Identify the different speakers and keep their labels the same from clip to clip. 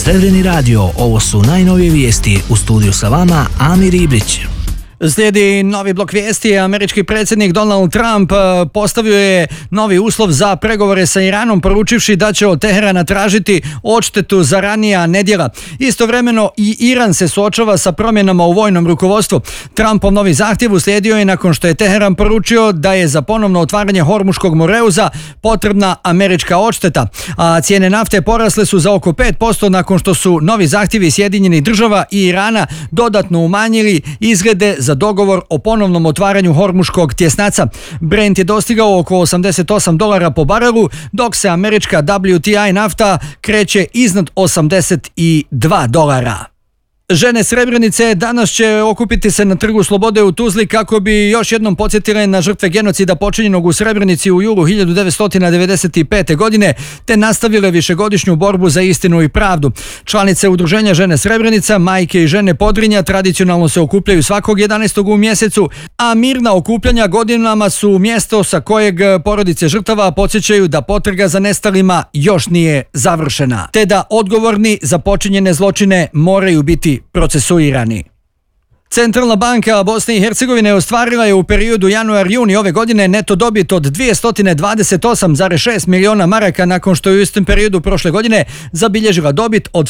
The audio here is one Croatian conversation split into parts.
Speaker 1: Srebreni radio, ovo su najnovije vijesti. U studiju sa vama Amir Ibrić.
Speaker 2: Slijedi novi blok vijesti. Američki predsjednik Donald Trump postavio je novi uslov za pregovore sa Iranom, poručivši da će od Teherana tražiti odštetu za ranija nedjela. Istovremeno i Iran se suočava sa promjenama u vojnom rukovodstvu. Trumpov novi zahtjev uslijedio je nakon što je Teheran poručio da je za ponovno otvaranje Hormuškog moreuza potrebna američka odšteta. A cijene nafte porasle su za oko 5% nakon što su novi zahtjevi Sjedinjenih država i Irana dodatno umanjili izglede za dogovor o ponovnom otvaranju Hormuškog tjesnaca. Brent je dostigao oko $88 po barelu, dok se američka WTI nafta kreće iznad $82. Žene Srebrenice danas će okupiti se na Trgu Slobode u Tuzli kako bi još jednom podsjetile na žrtve genocida počinjenog u Srebrenici u julu 1995. godine, te nastavile višegodišnju borbu za istinu i pravdu. Članice udruženja Žene Srebrenica, majke i žene Podrinja tradicionalno se okupljaju svakog 11. u mjesecu, a mirna okupljanja godinama su mjesto sa kojeg porodice žrtava podsjećaju da potraga za nestalima još nije završena, te da odgovorni za počinjene zločine moraju biti procesuirani. Centralna banka Bosne i Hercegovine ostvarila je u periodu januar-juni ove godine neto dobit od 228,6 miliona maraka nakon što je u istom periodu prošle godine zabilježila dobit od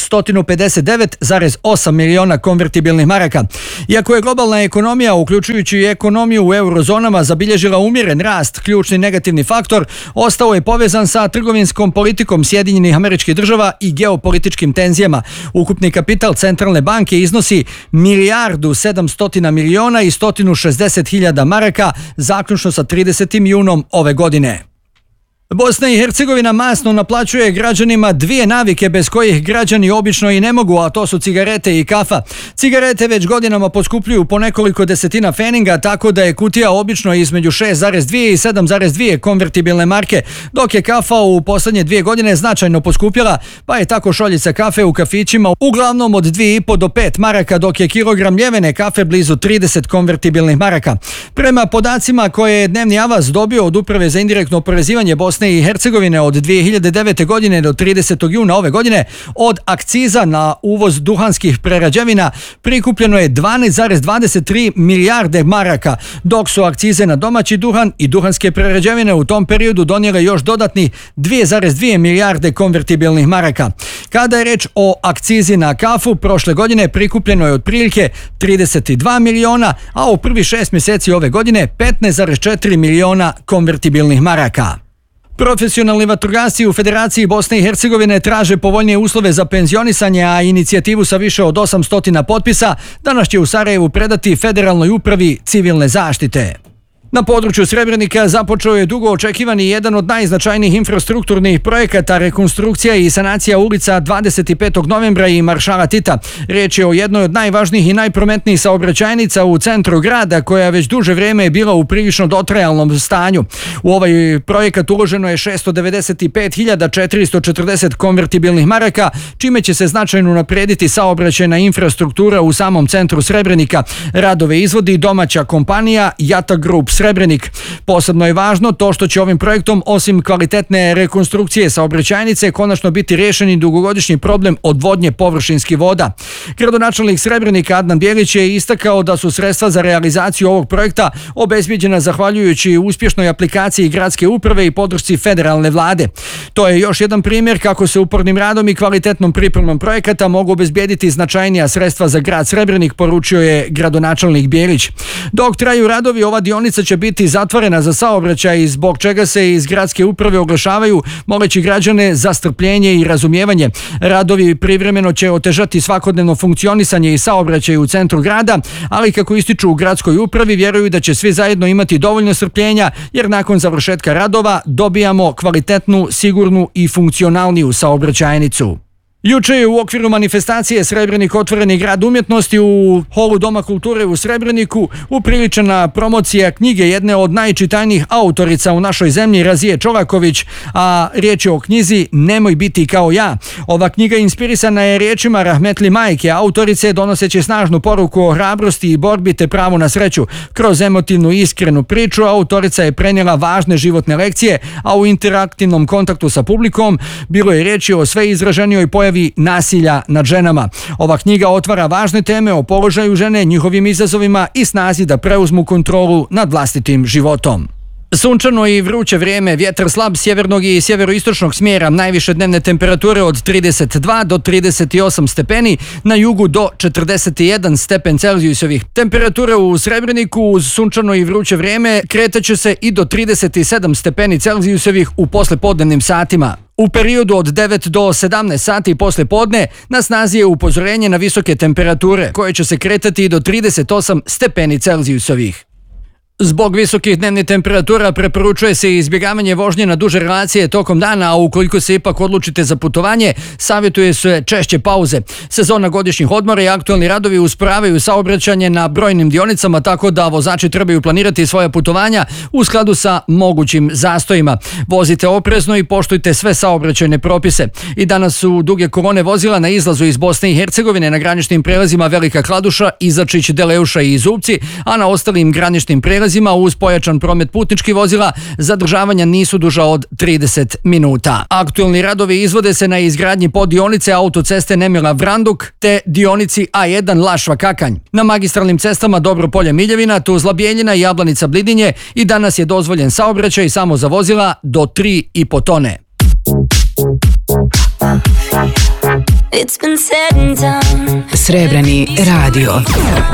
Speaker 2: 159,8 miliona konvertibilnih maraka. Iako je globalna ekonomija, uključujući i ekonomiju u eurozonama, zabilježila umjeren rast, ključni negativni faktor ostao je povezan sa trgovinskom politikom Sjedinjenih Američkih Država i geopolitičkim tenzijama. Ukupni kapital Centralne banke iznosi milijardu 700 miliona i 160.000 maraka, zaključno sa 30. junom ove godine. Bosna i Hercegovina masno naplaćuje građanima dvije navike bez kojih građani obično i ne mogu, a to su cigarete i kafa. Cigarete već godinama poskupljuju po nekoliko desetina feninga, tako da je kutija obično između 6,2 i 7,2 konvertibilne marke, dok je kafa u posljednje 2 godine značajno poskupjela, pa je tako šoljica kafe u kafićima uglavnom od 2,5 do 5 maraka, dok je kilogram ljevene kafe blizu 30 konvertibilnih maraka. Prema podacima koje je Dnevni Avaz dobio od Uprave za indirektno oporezivanje Bosne i Hercegovine od 2009. godine do 30. juna ove godine, od akciza na uvoz duhanskih prerađevina prikupljeno je 12,23 milijarde maraka, dok su akcize na domaći duhan i duhanske prerađevine u tom periodu donijele još dodatni 2,2 milijarde konvertibilnih maraka. Kada je reč o akcizi na kafu, prošle godine prikupljeno je otprilike 32 miliona, a u prvi 6 mjeseci ove godine 15,4 miliona konvertibilnih maraka. Profesionalni vatrogasci u Federaciji Bosne i Hercegovine traže povoljnije uslove za penzionisanje, a inicijativu sa više od 800 potpisa danas će u Sarajevu predati Federalnoj upravi civilne zaštite. Na području Srebrenika započeo je dugo očekivani jedan od najznačajnijih infrastrukturnih projekata, rekonstrukcija i sanacija ulica 25. novembra i Maršala Tita. Riječ je o jednoj od najvažnijih i najprometnijih saobraćajnica u centru grada, koja već duže vrijeme je bila u prilično dotrajalnom stanju. U ovaj projekat uloženo je 695.440 konvertibilnih maraka, čime će se značajno unaprijediti saobraćajna infrastruktura u samom centru Srebrenika. Radove izvodi domaća kompanija Jata Group Srebrenik. Posebno je važno to što će ovim projektom, osim kvalitetne rekonstrukcije saobraćajnice, konačno biti riješeni dugogodišnji problem odvodnje površinskih voda. Gradonačelnik Srebrenika Adnan Bjelić je istakao da su sredstva za realizaciju ovog projekta obezbijeđena zahvaljujući uspješnoj aplikaciji gradske uprave i podršci federalne vlade. To je još jedan primjer kako se upornim radom i kvalitetnom pripremom projekata mogu obezbijediti značajnija sredstva za grad Srebrenik, poručio je gradonačelnik Bjelić. Dok traju radovi, ova dionica će biti zatvorena za saobraćaj, zbog čega se iz gradske uprave oglašavaju moleći građane za strpljenje i razumijevanje. Radovi privremeno će otežati svakodnevno funkcionisanje i saobraćaj u centru grada, ali kako ističu u gradskoj upravi, vjeruju da će svi zajedno imati dovoljno strpljenja, jer nakon završetka radova dobijamo kvalitetnu, sigurnu i funkcionalniju saobraćajnicu. Juče je u okviru manifestacije Srebrenik otvoreni grad umjetnosti u holu Doma kulture u Srebreniku upriličena promocija knjige jedne od najčitanijih autorica u našoj zemlji, Razije Čolaković, a riječ je o knjizi Nemoj biti kao ja. Ova knjiga inspirisana je riječima rahmetli majke autorice, donoseći snažnu poruku o hrabrosti i borbi te pravu na sreću. Kroz emotivnu i iskrenu priču autorica je prenijela važne životne lekcije, a u interaktivnom kontaktu sa publikom bilo je riječi o sve izraženijoj pojavi pojavi nasilja nad ženama. Ova knjiga otvara važne teme o položaju žene, njihovim izazovima i snazi da preuzmu kontrolu nad vlastitim životom. Sunčano i vruće vrijeme, vjetar slab sjevernog i sjeveroistočnog smjera, najviše dnevne temperature od 32 do 38 stepeni, na jugu do 41 stepen Celzijusovih. Temperature u Srebreniku uz sunčano i vruće vrijeme kretaće se i do 37 stepeni Celzijusovih u poslepodnevnim satima. U periodu od 9 do 17 sati posle podne na snazi je upozorenje na visoke temperature, koje će se kretati i do 38 stepeni Celzijusovih. Zbog visokih dnevnih temperatura preporučuje se izbjegavanje vožnje na duže relacije tokom dana, a ukoliko se ipak odlučite za putovanje, savjetuje se češće pauze. Sezona godišnjih odmora i aktualni radovi usporavaju saobraćanje na brojnim dionicama, tako da vozači trebaju planirati svoja putovanja u skladu sa mogućim zastojima. Vozite oprezno i poštujte sve saobraćajne propise. I danas su duge kolone vozila na izlazu iz Bosne i Hercegovine na graničnim prelazima Velika Kladuša, Izačić, Deleuša i Zupci, a na ostalim graničnim prelazima uz pojačan promet putničkih vozila zadržavanja nisu duža od 30 minuta. Aktualni radovi izvode se na izgradnji poddionice autoceste Nemila-Vranduk te dionici A1 Lašva-Kakanj. Na magistralnim cestama Dobropolje-Miljevina, Tuzla-Bijeljina i Jablanica-Blidinje i danas je dozvoljen saobraćaj samo za vozila do 3,5 tone.
Speaker 3: Srebreni radio.